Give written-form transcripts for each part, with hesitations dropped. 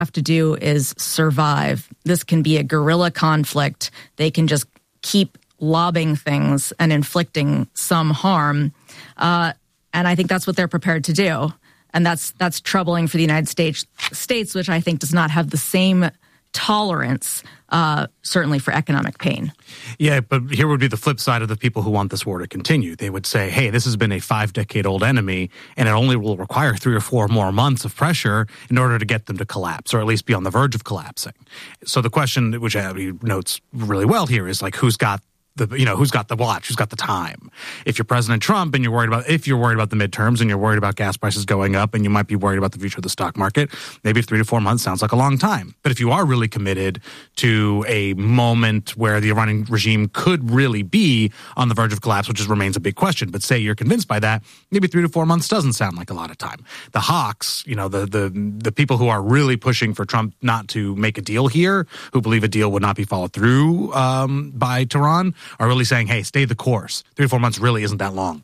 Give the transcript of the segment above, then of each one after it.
have to do is survive. This can be a guerrilla conflict. They can just keep lobbing things and inflicting some harm. And I think that's what they're prepared to do. And that's troubling for the United States, which I think does not have the same tolerance, certainly for economic pain. Yeah, but here would be the flip side of the people who want this war to continue. They would say, hey, this has been a 5-decade-old enemy, and it only will require 3 or 4 more months of pressure in order to get them to collapse, or at least be on the verge of collapsing. So the question, which Abby notes really well here, is like, who's got the watch, who's got the time? If you're President Trump and you're worried about the midterms and you're worried about gas prices going up and you might be worried about the future of the stock market, maybe 3 to 4 months sounds like a long time. But if you are really committed to a moment where the Iranian regime could really be on the verge of collapse, which remains a big question, but say you're convinced by that, maybe 3 to 4 months doesn't sound like a lot of time. The hawks, the people who are really pushing for Trump not to make a deal here, who believe a deal would not be followed through by Tehran, are really saying, hey, stay the course. 3 to 4 months really isn't that long.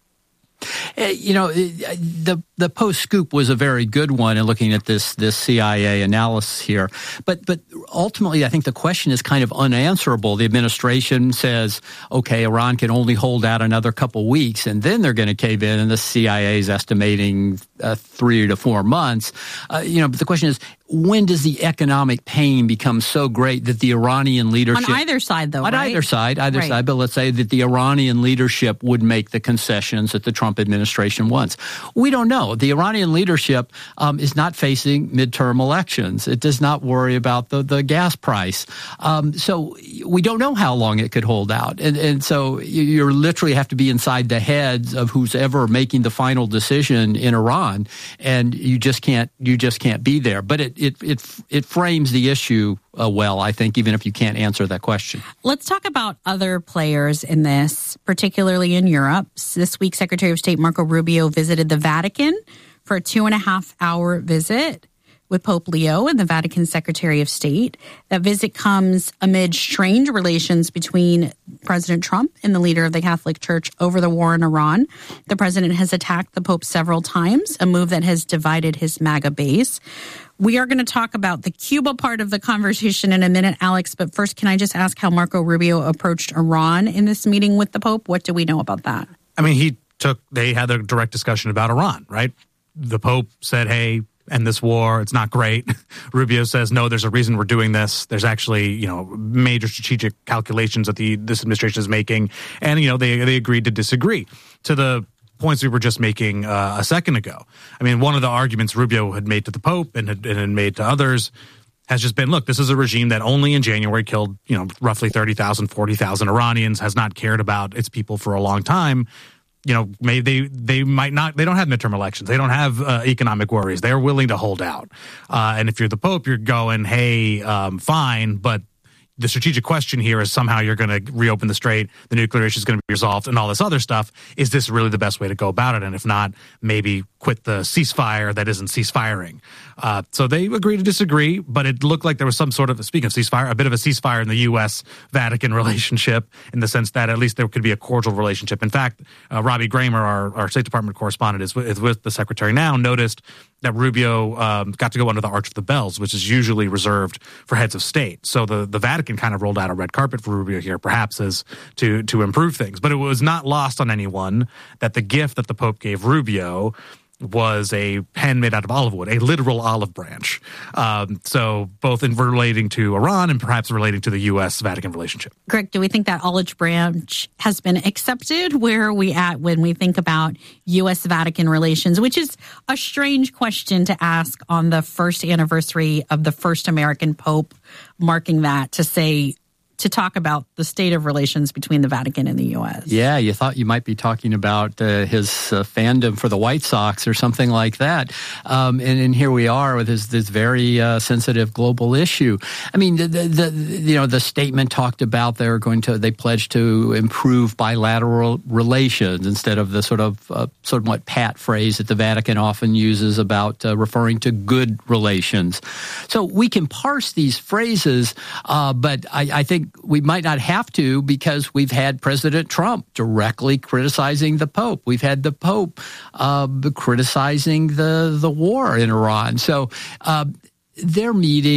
The Post scoop was a very good one in looking at this CIA analysis here. But ultimately, I think the question is kind of unanswerable. The administration says, okay, Iran can only hold out another couple weeks, and then they're going to cave in, and the CIA is estimating 3 to 4 months. But the question is, when does the economic pain become so great that the Iranian leadership... On either side, though, on right? either side, but let's say that the Iranian leadership would make the concessions that the Trump administration wants. We don't know. The Iranian leadership is not facing midterm elections. It does not worry about the gas price. So we don't know how long it could hold out. And so you literally have to be inside the heads of who's ever making the final decision in Iran, and you just can't be there. But it frames the issue well, I think, even if you can't answer that question. Let's talk about other players in this, particularly in Europe. This week, Secretary of State Marco Rubio visited the Vatican for a 2.5-hour visit with Pope Leo and the Vatican Secretary of State. That visit comes amid strained relations between President Trump and the leader of the Catholic Church over the war in Iran. The president has attacked the Pope several times, a move that has divided his MAGA base. We are going to talk about the Cuba part of the conversation in a minute, Alex, but first, can I just ask how Marco Rubio approached Iran in this meeting with the Pope? What do we know about that? I mean, they had a direct discussion about Iran, right? The Pope said, hey, end this war, it's not great. Rubio says, no, there's a reason we're doing this. There's actually, major strategic calculations that this administration is making. And, they agreed to disagree. To the points we were just making a second ago. I mean, one of the arguments Rubio had made to the Pope and had made to others has just been, look, this is a regime that only in January killed, roughly 30,000, 40,000 Iranians, has not cared about its people for a long time. Maybe they might not, they don't have midterm elections. They don't have economic worries. They're willing to hold out. And if you're the Pope, you're going, hey, fine, but the strategic question here is somehow you're going to reopen the strait, the nuclear issue is going to be resolved, and all this other stuff. Is this really the best way to go about it? And if not, maybe quit the ceasefire that isn't ceasefiring. So they agree to disagree, but it looked like there was some sort of, speaking of ceasefire, a bit of a ceasefire in the U.S.-Vatican relationship, in the sense that at least there could be a cordial relationship. In fact, Robbie Gramer, our State Department correspondent, is with the Secretary now, noticed that Rubio got to go under the Arch of the Bells, which is usually reserved for heads of state. So the Vatican kind of rolled out a red carpet for Rubio here, perhaps as to improve things. But it was not lost on anyone that the gift that the Pope gave Rubio was a pen made out of olive wood, a literal olive branch. So both in relating to Iran and perhaps relating to the U.S.-Vatican relationship. Greg, do we think that olive branch has been accepted? Where are we at when we think about U.S.-Vatican relations, which is a strange question to ask on the first anniversary of the first American Pope, marking that to talk about the state of relations between the Vatican and the U.S. Yeah, you thought you might be talking about his fandom for the White Sox or something like that. And here we are with this very sensitive global issue. I mean, the statement talked about they pledged to improve bilateral relations instead of the sort of somewhat pat phrase that the Vatican often uses about referring to good relations. So we can parse these phrases, but I think we might not have to, because we've had President Trump directly criticizing the Pope. We've had the Pope criticizing the war in Iran. So Their meeting